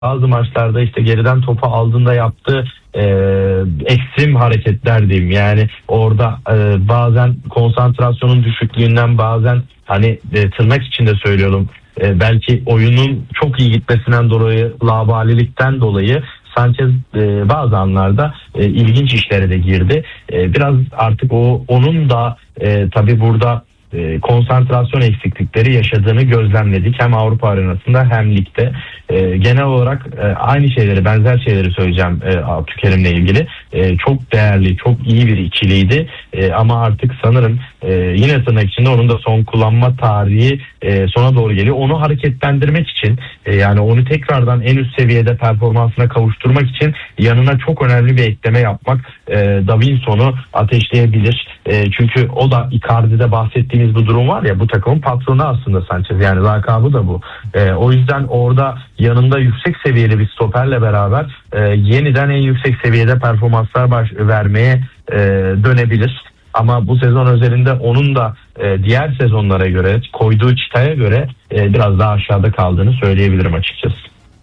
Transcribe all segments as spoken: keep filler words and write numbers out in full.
bazı maçlarda işte geriden topu aldığında yaptığı e, ekstrem hareketler diyeyim. Yani orada e, bazen konsantrasyonun düşüklüğünden, bazen hani e, tırnak içinde söylüyorum, e, belki oyunun çok iyi gitmesinden dolayı, laubalilikten dolayı Sanchez e, bazı anlarda e, ilginç işlere de girdi. E, biraz artık o onun da e, tabii burada e, konsantrasyon eksiklikleri yaşadığını gözlemledik. Hem Avrupa arenasında hem ligde. E, genel olarak e, aynı şeyleri, benzer şeyleri söyleyeceğim e, Abdülkerim'le ilgili. E, çok değerli, çok iyi bir ikiliydi. E, ama artık sanırım e, yine tırnak içinde onun da son kullanma tarihi e, sona doğru geliyor. Onu hareketlendirmek için e, yani onu tekrardan en üst seviyede performansına kavuşturmak için yanına çok önemli bir ekleme yapmak e, Davinson'u ateşleyebilir. E, çünkü o da Icardi'de bahsettiğimiz bu durum var ya, bu takımın patronu aslında Sanchez, yani lakabı da bu. E, o yüzden orada yanında yüksek seviyeli bir stoperle beraber e, yeniden en yüksek seviyede performanslar baş, vermeye e, dönebilir. Ama bu sezon özelinde onun da e, diğer sezonlara göre, koyduğu çıtaya göre e, biraz daha aşağıda kaldığını söyleyebilirim açıkçası.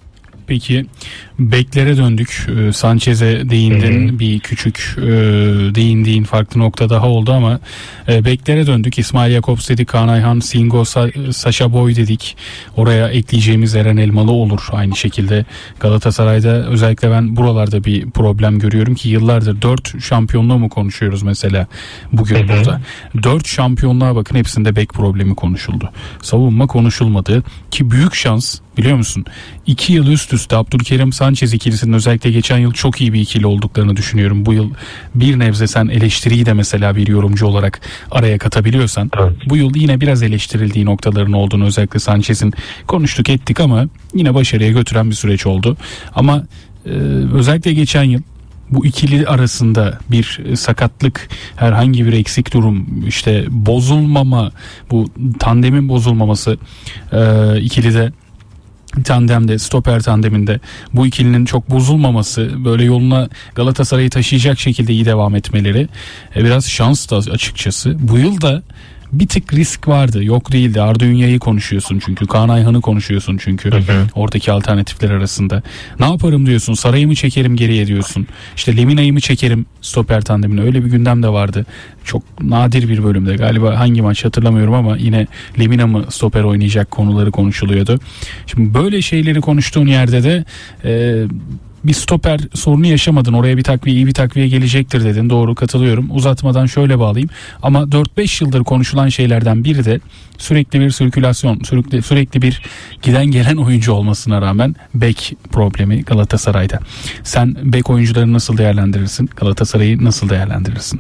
Peki beklere döndük. Sanchez'e değindin. Hı hı. Bir küçük e, değindiğin farklı nokta daha oldu ama e, beklere döndük. İsmail Jakobs dedik, Kaan Ayhan, Singo, Sa- Sacha Boey dedik. Oraya ekleyeceğimiz Eren Elmalı olur aynı şekilde. Galatasaray'da özellikle ben buralarda bir problem görüyorum ki yıllardır dört şampiyonluğu mu konuşuyoruz mesela bugün hı hı. burada. dört şampiyonluğa bakın, hepsinde bek problemi konuşuldu. Savunma konuşulmadı ki büyük şans, biliyor musun? İki yıl üst üste Abdülkerim Sanchez ikilisinin özellikle geçen yıl çok iyi bir ikili olduklarını düşünüyorum. Bu yıl bir nebze sen eleştiriyi de mesela bir yorumcu olarak araya katabiliyorsan, evet. Bu yıl yine biraz eleştirildiği noktaların olduğunu özellikle Sanchez'in konuştuk ettik ama yine başarıya götüren bir süreç oldu. Ama e, özellikle geçen yıl bu ikili arasında bir sakatlık, herhangi bir eksik durum, işte bozulmama, bu tandemin bozulmaması e, ikilide, tandemde, stoper tandeminde bu ikilinin çok bozulmaması, böyle yoluna Galatasaray'ı taşıyacak şekilde iyi devam etmeleri e, biraz şans da açıkçası. Bu yıl da bir tık risk vardı. Yok değildi. Arda Ünya'yı konuşuyorsun çünkü. Kaan Ayhan'ı konuşuyorsun çünkü. Hı hı. Oradaki alternatifler arasında. Ne yaparım diyorsun. Saray'ı mı çekerim geriye diyorsun. İşte Lemina'yı mı çekerim stoper tandemine. Öyle bir gündem de vardı. Çok nadir bir bölümde. Galiba hangi maç hatırlamıyorum ama yine Lemina mı stoper oynayacak konuları konuşuluyordu. Şimdi böyle şeyleri konuştuğun yerde de e, bir stoper sorunu yaşamadın. Oraya bir takviye, iyi bir takviye gelecektir dedin. Doğru, katılıyorum. Uzatmadan şöyle bağlayayım. Ama dört beş yıldır konuşulan şeylerden biri de sürekli bir sirkülasyon, sürekli, sürekli bir giden gelen oyuncu olmasına rağmen bek problemi Galatasaray'da. Sen bek oyuncularını nasıl değerlendirirsin? Galatasaray'ı nasıl değerlendirirsin?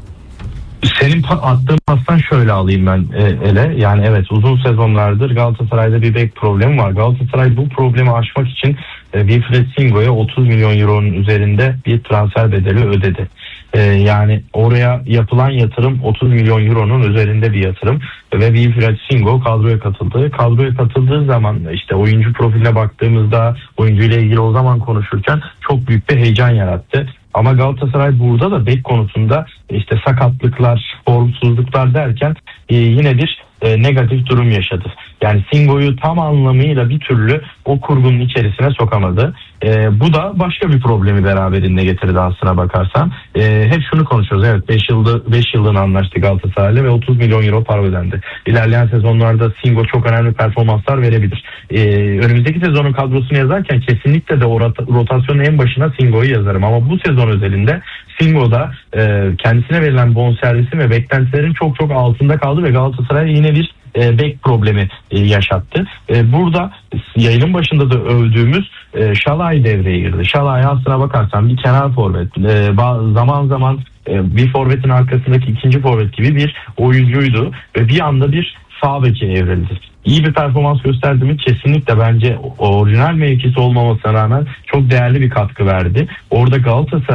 Senin attığın pastan şöyle alayım ben e, ele. Yani evet, uzun sezonlardır Galatasaray'da bir bek problemi var. Galatasaray bu problemi aşmak için e, Wilfried Singo'ya otuz milyon euronun üzerinde bir transfer bedeli ödedi. E, yani oraya yapılan yatırım otuz milyon euronun üzerinde bir yatırım ve Wilfried Singo kadroya katıldı. Kadroya katıldığı zaman işte oyuncu profiline baktığımızda, oyuncuyla ilgili o zaman konuşurken çok büyük bir heyecan yarattı. Ama Galatasaray burada da bek konusunda işte sakatlıklar, formsuzluklar derken e, yine bir e, negatif durum yaşadı. Yani Singo'yu tam anlamıyla bir türlü o kurgunun içerisine sokamadı. E, bu da başka bir problemi beraberinde getirdi aslına bakarsan. E, hep şunu konuşuyoruz. Evet, beş yılda beş yıllığına anlaştı Galatasaray'la ve otuz milyon euro para ödendi. İlerleyen sezonlarda Singo çok önemli performanslar verebilir. E, önümüzdeki sezonun kadrosunu yazarken kesinlikle de o rotasyonun en başına Singo'yu yazarım. Ama bu sezon özelinde Singo'da e, kendisine verilen bonservisin ve beklentilerin çok çok altında kaldı ve Galatasaray yine bir e, bek problemi e, yaşattı. E, burada yayının başında da övdüğümüz e, Şalay devreye girdi. Şalay aslına bakarsan bir kenar forvet, e, zaman zaman e, bir forvetin arkasındaki ikinci forvet gibi bir oyuncuydu ve bir anda bir sağ beke evrildi. İyi bir performans gösterdi mi? Kesinlikle, bence orijinal mevkisi olmamasına rağmen çok değerli bir katkı verdi. Orada Galatasaray'ın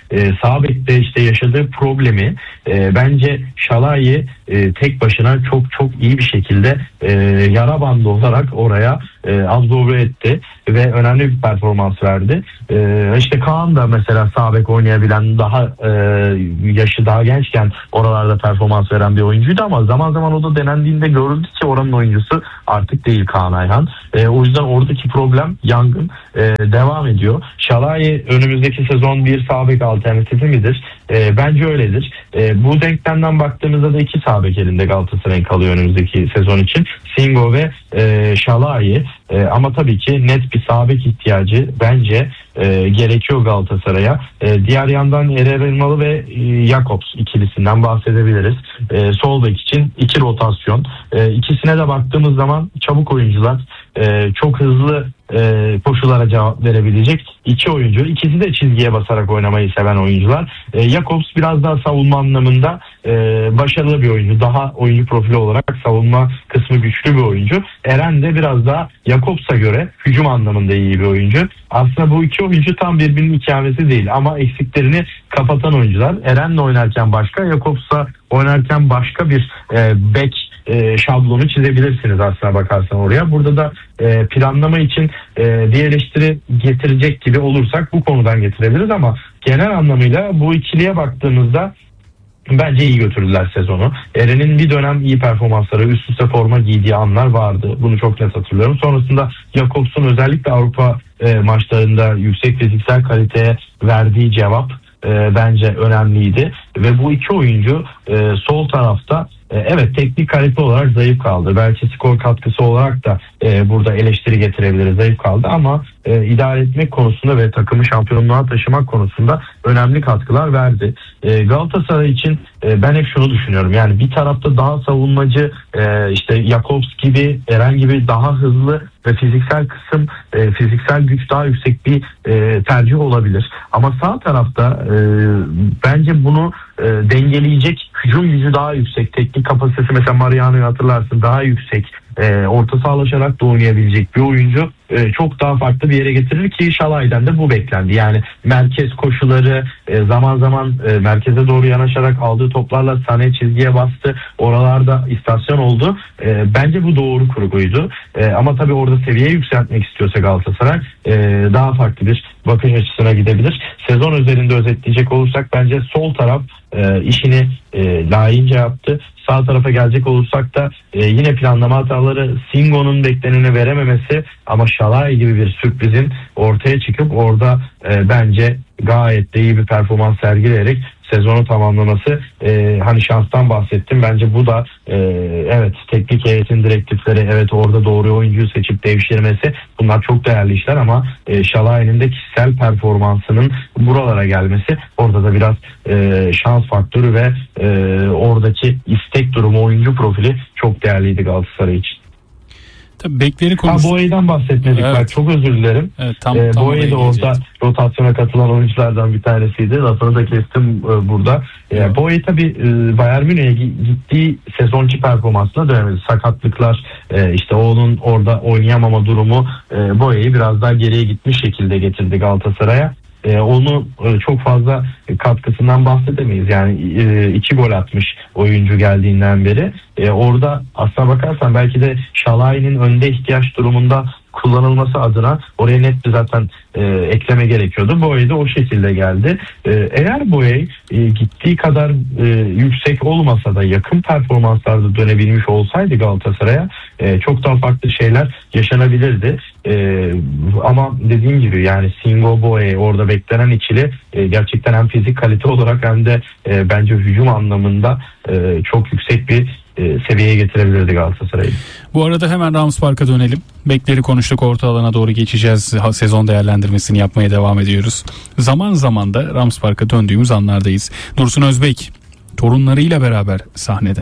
e, sağ bekte işte yaşadığı problemi e, bence Şalai e, tek başına çok çok iyi bir şekilde e, yara bandı olarak oraya e, absorbe etti ve önemli bir performans verdi. E, işte Kaan da mesela sağ bek oynayabilen, daha e, yaşı daha gençken oralarda performans veren bir oyuncuydu ama zaman zaman o da denendiğinde görüldü ki oranın oyuncusu artık değil Kaan Ayhan. E, o yüzden oradaki problem yangın e, devam ediyor. Şalai önümüzdeki sezon bir sağ bek alternatifi midir? E, bence öyledir. E, bu denklemden baktığımızda da iki sağ bek elinde Galatasaray'ın kalıyor önümüzdeki sezon için. Singo ve e, Şalai. E, ama tabii ki net bir sağ bek ihtiyacı bence e, gerekiyor Galatasaray'a. E, diğer yandan Erer Elmalı ve e, Jakobs ikilisinden bahsedebiliriz. E, sol bek için iki rotasyon. E, ikisine de baktığımız zaman çabuk oyuncular, e, çok hızlı e, koşulara cevap verebilecek iki oyuncu. İkisi de çizgiye basarak oynamayı seven oyuncular. E, Jakobs biraz daha savunma anlamında e, başarılı bir oyuncu. Daha oyuncu profili olarak savunma kısmı güçlü bir oyuncu. Eren de biraz daha Jakobs'a göre hücum anlamında iyi bir oyuncu. Aslında bu iki oyuncu tam birbirinin ikamesi değil ama eksiklerini kapatan oyuncular. Eren'le oynarken başka, Jakobs'la oynarken başka bir e, bek e, şablonu çizebilirsiniz aslına bakarsan oraya. Burada da e, planlama için e, bir eleştiri getirecek gibi olursak bu konudan getirebiliriz ama genel anlamıyla bu ikiliye baktığımızda bence iyi götürdüler sezonu. Eren'in bir dönem iyi performansları, üst üste forma giydiği anlar vardı. Bunu çok net hatırlıyorum. Sonrasında Jakobs'un özellikle Avrupa e, maçlarında yüksek fiziksel kaliteye verdiği cevap e, bence önemliydi. Ve bu iki oyuncu e, sol tarafta e, evet teknik kalite olarak zayıf kaldı. Belki skor katkısı olarak da e, burada eleştiri getirebiliriz. Zayıf kaldı ama e, idare etmek konusunda ve takımı şampiyonluğa taşımak konusunda önemli katkılar verdi. E, Galatasaray için e, ben hep şunu düşünüyorum. Yani bir tarafta daha savunmacı e, işte Jakobs gibi, Eren gibi daha hızlı ve fiziksel kısım, e, fiziksel güç daha yüksek bir e, tercih olabilir. Ama sağ tarafta e, bence bunu e, dengeleyecek hücum gücü daha yüksek, teknik kapasitesi mesela Mariano'yu hatırlarsın daha yüksek, e, orta sahalaşarak da oynayabilecek bir oyuncu e, çok daha farklı bir yere getirir ki Şalai'den de bu beklendi. Yani merkez koşuları, e, zaman zaman e, merkeze doğru yanaşarak aldığı toplarla sahne çizgiye bastı. Oralarda istasyon oldu. E, bence bu doğru kurguydu. E, ama tabii orada seviyeyi yükseltmek istiyorsa Galatasaray e, daha farklı bir bakış açısına gidebilir. Sezon özelinde özetleyecek olursak bence sol taraf e, işini e, layığınca yaptı. Sağ tarafa gelecek olursak da e, yine planlama hataları, Singo'nun bekleneni verememesi ama Şalai gibi bir sürprizin ortaya çıkıp orada e, bence gayet de iyi bir performans sergileyerek sezonu tamamlaması, e, hani şanstan bahsettim. Bence bu da e, evet teknik heyetin direktifleri, evet orada doğru oyuncuyu seçip devşirmesi, bunlar çok değerli işler ama e, Şalai'nin de kişisel performansının buralara gelmesi, orada da biraz e, şans faktörü ve e, oradaki istek durumu, oyuncu profili çok değerliydi Galatasaray için. Tabii bekleri konuş. Ha, Boye'den bahsetmedik. Evet. Bak, çok özür dilerim. Evet, tam, ee, tam Boye de orada rotasyona katılan oyunculardan bir tanesiydi. Lafını da kestim e, burada. E, Boye tabii e, Bayern Münih'e gittiği sezonki performansına dönemedi. Sakatlıklar, e, işte onun orada oynayamama durumu e, Boye'yi biraz daha geriye gitmiş şekilde getirdi Galatasaray'a. E, onu e, çok fazla katkısından bahsedemeyiz. Yani e, iki gol atmış oyuncu geldiğinden beri. E, orada aslına bakarsan belki de Şalai'nin önde ihtiyaç durumunda kullanılması adına oraya net bir zaten e, ekleme gerekiyordu. Boye de o şekilde geldi. E, eğer Boye e, gittiği kadar e, yüksek olmasa da yakın performanslarda dönebilmiş olsaydı Galatasaray'a e, çok daha farklı şeyler yaşanabilirdi. E, ama dediğim gibi yani Singo, Boye orada beklenen ikili e, gerçekten hem fizik kalite olarak hem de e, bence hücum anlamında e, çok yüksek bir e, seviyeye getirebilirdi Galatasaray'ı. Bu arada hemen Rams Park'a dönelim. Bekleri konuştuk, orta alana doğru geçeceğiz. Sezon değerlendirmesini yapmaya devam ediyoruz. Zaman zaman da Rams Park'a döndüğümüz anlardayız. Dursun Özbek torunlarıyla beraber sahnede.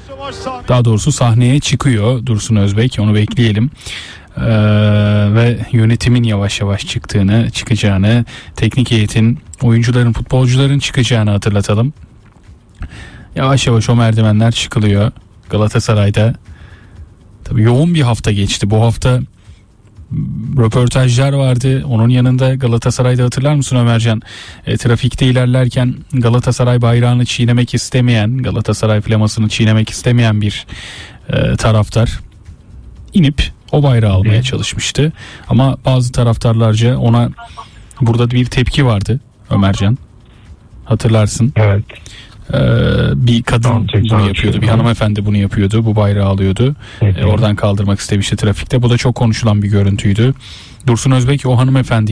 Daha doğrusu sahneye çıkıyor Dursun Özbek. Onu bekleyelim. Ee, ve yönetimin yavaş yavaş çıktığını, çıkacağını, teknik heyetin, oyuncuların, futbolcuların çıkacağını hatırlatalım. Yavaş yavaş o merdivenler çıkılıyor Galatasaray'da. Tabii yoğun bir hafta geçti. Bu hafta röportajlar vardı. Onun yanında Galatasaray'da hatırlar mısın Ömercan? E, trafikte ilerlerken Galatasaray bayrağını çiğnemek istemeyen, Galatasaray flamasını çiğnemek istemeyen bir e, taraftar inip o bayrağı almaya çalışmıştı. Ama bazı taraftarlarca ona burada bir tepki vardı Ömercan. Hatırlarsın. Evet. Ee, bir kadın tamam, bunu yapıyordu. Bir hanımefendi bunu yapıyordu. Bu bayrağı alıyordu. Ee, oradan kaldırmak istemişti trafikte. Bu da çok konuşulan bir görüntüydü. Dursun Özbek o hanımefendi